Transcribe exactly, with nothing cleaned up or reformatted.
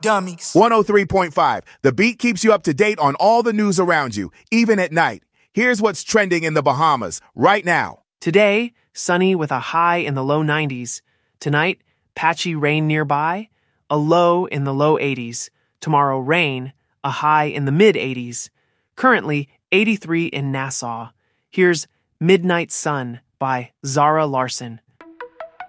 Dummies. one oh three point five. The Beat keeps you up to date on all the news around you, even at night. Here's what's trending in the Bahamas right now. Today, sunny with a high in the low nineties. Tonight, patchy rain nearby, a low in the low eighties. Tomorrow, rain, a high in the mid eighties. Currently, eighty-three in Nassau. Here's Midnight Sun by Zara Larsson.